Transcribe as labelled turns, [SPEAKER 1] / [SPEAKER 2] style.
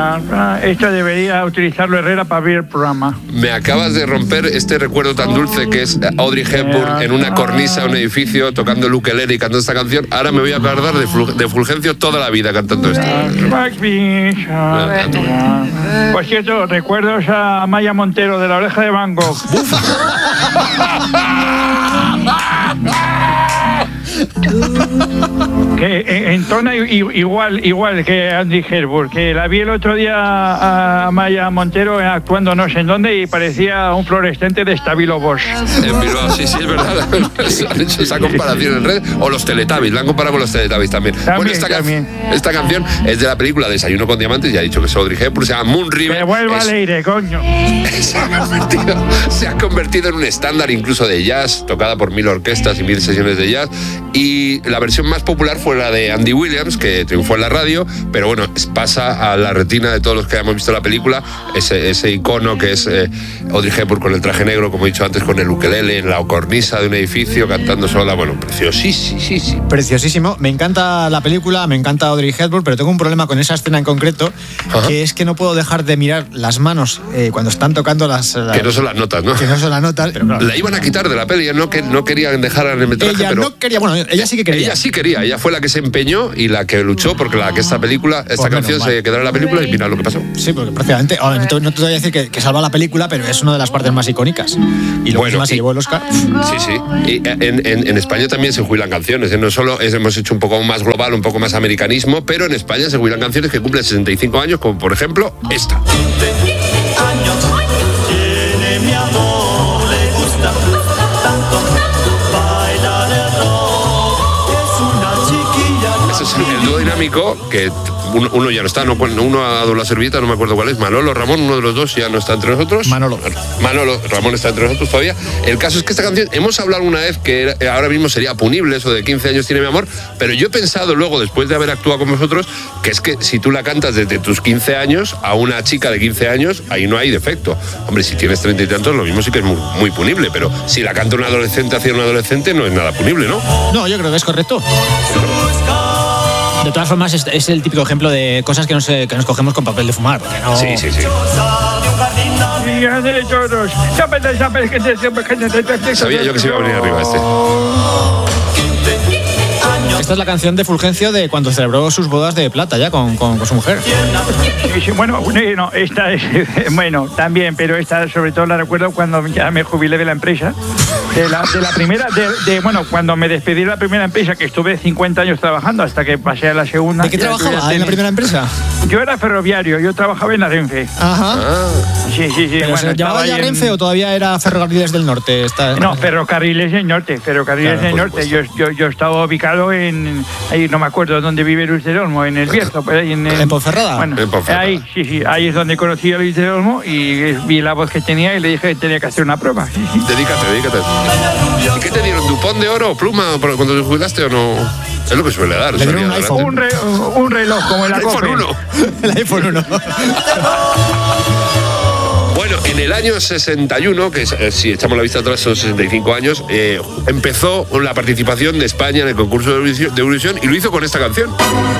[SPEAKER 1] Esto debería utilizarlo Herrera para abrir el programa.
[SPEAKER 2] Me acabas de romper este recuerdo tan dulce que es Audrey Hepburn en una cornisa de un edificio tocando el ukelele y cantando esta canción. Ahora me voy a acordar de Fulgencio toda la vida cantando esto.
[SPEAKER 1] Por cierto, recuerdos a Maya Montero de La Oreja de Van Gogh. Que entona igual que Andy Hepburn, que la vi el otro día a Maya Montero actuando no sé en dónde y parecía un fluorescente de Stabilo Bosch.
[SPEAKER 2] En Bilbao, sí, es verdad. Han hecho esa comparación en red. O los Teletubbies, la han comparado con los Teletubbies también. Bueno, esta canción es de la película Desayuno con Diamantes, ya he dicho que es Audrey Hepburn, se llama Moon River.
[SPEAKER 1] Que vuelva al aire, coño.
[SPEAKER 2] Se ha convertido en un estándar incluso de jazz, tocada por 1000 orquestas y 1000 sesiones de jazz. Y la versión más popular fue la de Andy Williams, que triunfó en la radio, pero bueno, pasa a la retina de todos los que hayamos visto la película, ese icono que es Audrey Hepburn con el traje negro, como he dicho antes, con el ukelele en la cornisa de un edificio, cantando sola. Bueno, preciosísimo.
[SPEAKER 3] Preciosísimo. Me encanta la película, me encanta Audrey Hepburn, pero tengo un problema con esa escena en concreto, que es que no puedo dejar de mirar las manos cuando están tocando las...
[SPEAKER 2] Que no son las notas, ¿no?
[SPEAKER 3] Que no son las notas. Pero claro,
[SPEAKER 2] la iban a quitar de la peli, no querían dejarla en el metraje,
[SPEAKER 3] ella
[SPEAKER 2] pero...
[SPEAKER 3] no quería, bueno, ella sí que quería.
[SPEAKER 2] Ella sí quería, ella fue la que se empeñó y la que luchó porque esta canción se quedara en la película y mira lo que pasó.
[SPEAKER 3] Sí, porque prácticamente, no te voy a decir que salva la película, pero es una de las partes más icónicas. Y lo mismo se llevó el Oscar.
[SPEAKER 2] Sí. Y en España también se jubilan canciones, no solo hemos hecho un poco más global, un poco más americanismo, pero en España se jubilan canciones que cumplen 65 años, como por ejemplo esta. Ese es el dúo dinámico que uno ya no está, uno ha dado la servilleta, no me acuerdo cuál es, Manolo, Ramón, uno de los dos ya no está entre nosotros. Manolo, Ramón está entre nosotros todavía. El caso es que esta canción, hemos hablado una vez que ahora mismo sería punible, eso de 15 años tiene mi amor, pero yo he pensado luego, después de haber actuado con vosotros, que es que si tú la cantas desde tus 15 años a una chica de 15 años, ahí no hay defecto. Hombre, si tienes 30 y tantos, lo mismo sí que es muy punible, pero si la canta un adolescente hacia un adolescente, no es nada punible, ¿no?
[SPEAKER 3] No, yo creo que es correcto. De todas formas, es el típico ejemplo de cosas que nos cogemos con papel de fumar. No...
[SPEAKER 2] Sí. Sabía yo que se iba a venir arriba este.
[SPEAKER 3] Esta es la canción de Fulgencio de cuando celebró sus bodas de plata ya con su mujer.
[SPEAKER 1] Bueno, esta es, bueno, también, pero esta sobre todo la recuerdo cuando ya me jubilé de la empresa. De la primera, cuando me despedí de la primera empresa, que estuve 50 años trabajando hasta que pasé a la segunda.
[SPEAKER 3] ¿De qué trabajaba en la primera empresa?
[SPEAKER 1] Yo era ferroviario, yo trabajaba en la Renfe.
[SPEAKER 3] Ajá.
[SPEAKER 1] Sí.
[SPEAKER 3] ¿Pero se llamaba ya Renfe o todavía era Ferrocarriles del Norte?
[SPEAKER 1] No, Ferrocarriles del Norte, Yo estaba ubicado ahí no me acuerdo dónde vive Luis del Olmo, en el Bierzo,
[SPEAKER 3] ¿En Ponferrada?
[SPEAKER 1] Bueno,
[SPEAKER 2] en Ponferrada.
[SPEAKER 1] Ahí es donde conocí a Luis del Olmo y vi la voz que tenía y le dije que tenía que hacer una prueba. Sí.
[SPEAKER 2] Dedícate. ¿Y qué te dieron? ¿Dupont de oro o pluma cuando te jubilaste o no? Es lo que suele dar.
[SPEAKER 3] Le dieron un iPhone.
[SPEAKER 1] Un reloj como el
[SPEAKER 2] iPhone 1.
[SPEAKER 3] El iPhone 1.
[SPEAKER 2] Bueno, en el año 61, que si echamos la vista atrás son 65 años, empezó la participación de España en el concurso de Eurovisión y lo hizo con esta canción.